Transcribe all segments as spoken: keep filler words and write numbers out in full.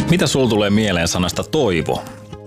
Mitä sul tulee mieleen sanasta toivo?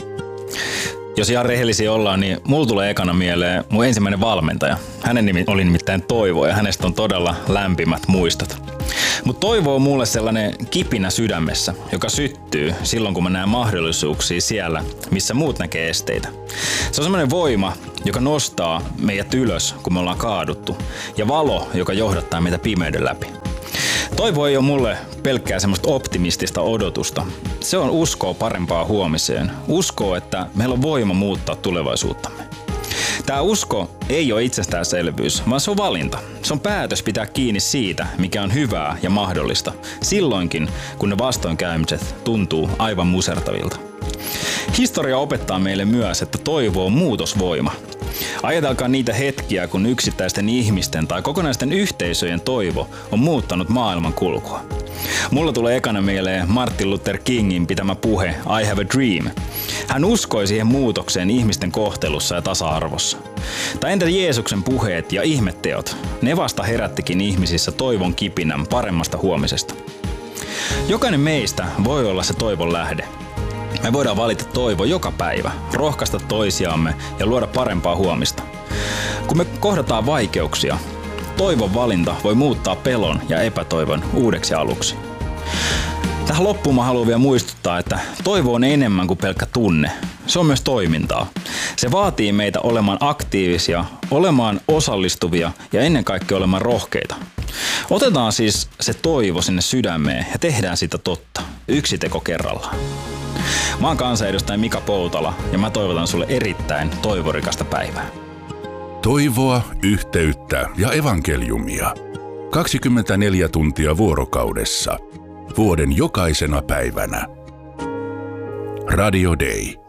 Jos ihan rehellisiä ollaan, niin mulla tulee ekana mieleen mun ensimmäinen valmentaja. Hänen nimi oli nimittäin Toivo ja hänestä on todella lämpimät muistot. Mutta toivo on mulle sellainen kipinä sydämessä, joka syttyy silloin, kun mä näen mahdollisuuksia siellä, missä muut näkee esteitä. Se on semmoinen voima, joka nostaa meidät ylös, kun me ollaan kaaduttu, ja valo, joka johdattaa meitä pimeyden läpi. Toivo ei ole mulle pelkkää semmoista optimistista odotusta. Se on uskoa parempaa huomiseen. Uskoo, että meillä on voima muuttaa tulevaisuuttamme. Tämä usko ei ole itsestäänselvyys, vaan se on valinta. Se on päätös pitää kiinni siitä, mikä on hyvää ja mahdollista, silloinkin, kun ne vastoinkäymiset tuntuu aivan musertavilta. Historia opettaa meille myös, että toivo on muutosvoima. Ajatelkaa niitä hetkiä, kun yksittäisten ihmisten tai kokonaisten yhteisöjen toivo on muuttanut maailman kulkua. Mulla tulee ekana mieleen Martin Luther Kingin pitämä puhe I have a dream. Hän uskoi siihen muutokseen ihmisten kohtelussa ja tasa-arvossa. Tai entä Jeesuksen puheet ja ihmetteot? Ne vasta herättikin ihmisissä toivon kipinän paremmasta huomisesta. Jokainen meistä voi olla se toivon lähde. Me voidaan valita toivo joka päivä, rohkaista toisiamme ja luoda parempaa huomista. Kun me kohdataan vaikeuksia, toivon valinta voi muuttaa pelon ja epätoivon uudeksi aluksi. Tähän loppuun mä haluan vielä muistuttaa, että toivo on enemmän kuin pelkkä tunne. Se on myös toimintaa. Se vaatii meitä olemaan aktiivisia, olemaan osallistuvia ja ennen kaikkea olemaan rohkeita. Otetaan siis se toivo sinne sydämeen ja tehdään sitä totta. Yksi teko kerrallaan. Mä oon kansanedustaja Mika Poutala ja mä toivotan sulle erittäin toivorikasta päivää. Toivoa, yhteyttä ja evankeliumia. kaksikymmentäneljä tuntia vuorokaudessa. Vuoden jokaisena päivänä. Radio Day.